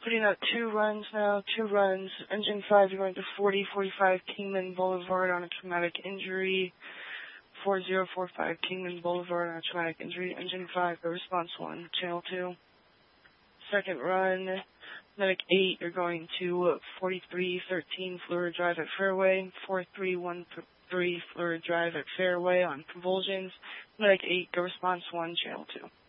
Putting out 2 runs now, 2 runs. Engine 5, you're going to 4045 Kingman Boulevard on a traumatic injury. 4045 Kingman Boulevard on a traumatic injury. Engine 5, go response 1, channel 2. Second run, medic 8, you're going to 4313 Fleur Drive at Fairway. 4313 Fleur Drive at Fairway on convulsions. Medic 8, go response 1, channel 2.